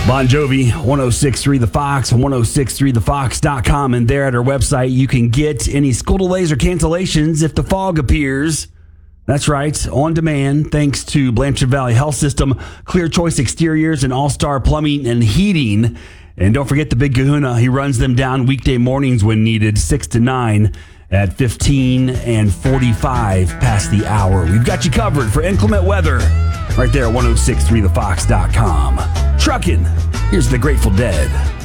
Bon Jovi, 106.3 The Fox, 106.3thefox.com. And there at our website, you can get any school delays or cancellations if the fog appears. That's right, on demand, thanks to Blanchard Valley Health System, Clear Choice Exteriors, and All-Star Plumbing and Heating. And don't forget the Big Kahuna. He runs them down weekday mornings when needed, 6 to 9 at 15 and 45 past the hour. We've got you covered for inclement weather right there at 106.3thefox.com. Trucking, here's the Grateful Dead.